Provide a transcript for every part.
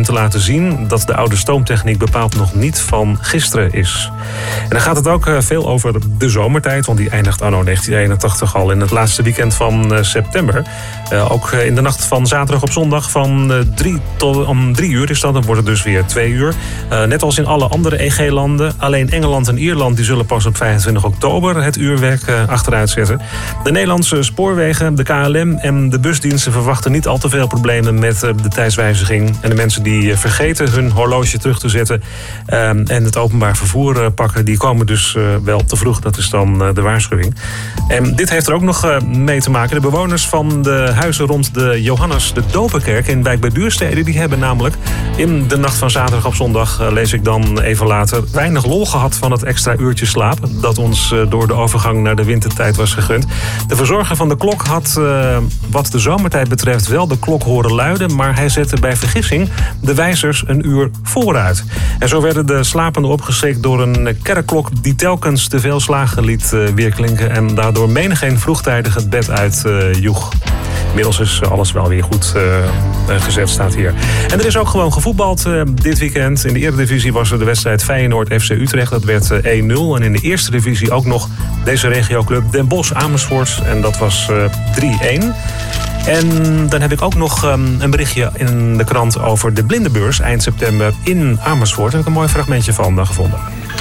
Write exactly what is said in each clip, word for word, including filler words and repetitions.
en te laten zien dat de oude stoomtechniek bepaald nog niet van gisteren is. En dan gaat het ook veel over de zomertijd, want die eindigt anno negentien eenentachtig al in het laatste weekend van september. Uh, ook in de nacht van zaterdag op zondag van drie tot om drie uur is dat, dan wordt het dus weer twee uur. Uh, net als in alle andere E G-landen. Alleen Engeland en Ierland die zullen pas op vijfentwintig oktober het uurwerk uh, achteruit zetten. De Nederlandse spoorwegen, de K L M en de busdiensten verwachten niet al te veel problemen met uh, de tijdswijziging. En de mensen die uh, vergeten hun horloge terug te zetten uh, en het openbaar vervoer uh, pakken, die komen dus uh, wel te vroeg. Dat is dan uh, de waarschuwing. En dit heeft er ook nog uh, mee te maken. De bewoners van de huizen rond de Johannes de Doperkerk in Wijk bij Duurstede, die hebben namelijk in de nacht van zaterdag op zondag, uh, lees ik dan even later, weinig lol gehad van het extra uurtje slaap dat ons uh, door de overgang naar de wintertijd was gegund. De verzorger van de klok had uh, wat de zomertijd betreft wel de klok horen luiden, maar hij zette bij vergissing de wijzers een uur vooruit. En zo werden de slapenden opgeschrikt door een kerkklok die telkens te veel slagen liet uh, weerklinken en daardoor menigeen vroegtijdig het bed uit uh, joeg. Inmiddels is alles wel weer goed uh, gezet, staat hier. En er is ook gewoon gevoetbald uh, dit weekend. In de Eredivisie was er de wedstrijd Feyenoord F C Utrecht. Dat werd uh, één nul. En in de eerste divisie ook nog deze regioclub Den Bosch Amersfoort. En dat was uh, drie één. En dan heb ik ook nog um, een berichtje in de krant over de blindenbeurs eind september in Amersfoort. Daar heb ik een mooi fragmentje van uh, gevonden.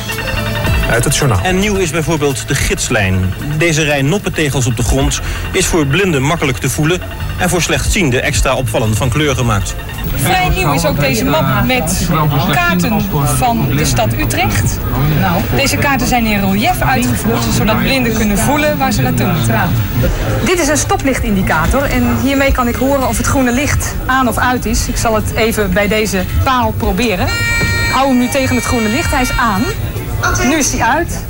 Uit het journaal. En nieuw is bijvoorbeeld de gidslijn. Deze rij noppentegels op de grond is voor blinden makkelijk te voelen en voor slechtzienden extra opvallend van kleur gemaakt. Vrij nieuw is ook deze map met kaarten van de stad Utrecht. Deze kaarten zijn in relief uitgevoerd, zodat blinden kunnen voelen waar ze naartoe moeten. Dit is een stoplichtindicator en hiermee kan ik horen of het groene licht aan of uit is. Ik zal het even bij deze paal proberen. Ik hou hem nu tegen het groene licht, hij is aan. Nu is hij uit.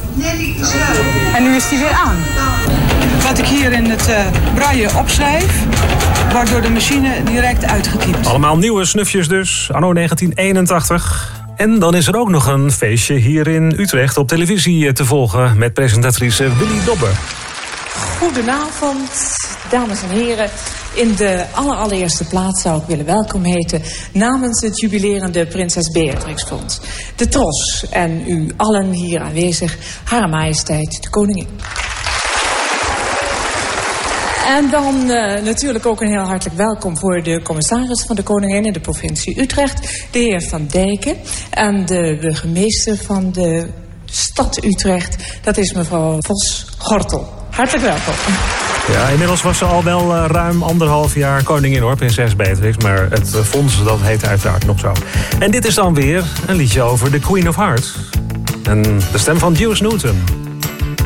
En nu is hij weer aan. Wat ik hier in het uh, braille opschrijf, wordt door de machine direct uitgetypt. Allemaal nieuwe snufjes dus, anno negentien eenentachtig. En dan is er ook nog een feestje hier in Utrecht op televisie te volgen met presentatrice Willy Dobber. Goedenavond, dames en heren. In de allerallereerste plaats zou ik willen welkom heten namens het jubilerende Prinses Beatrix Fonds. De Tros en u allen hier aanwezig, Hare Majesteit de Koningin. En dan uh, natuurlijk ook een heel hartelijk welkom voor de commissaris van de Koningin in de provincie Utrecht, de heer Van Dijken. En de burgemeester van de stad Utrecht, dat is mevrouw Vos-Gortel. Hartelijk welkom. Ja, inmiddels was ze al wel uh, ruim anderhalf jaar koningin hoor, prinses Beatrix. Maar het uh, fonds, dat heet uiteraard nog zo. En dit is dan weer een liedje over de Queen of Hearts. En de stem van Deuce Newton.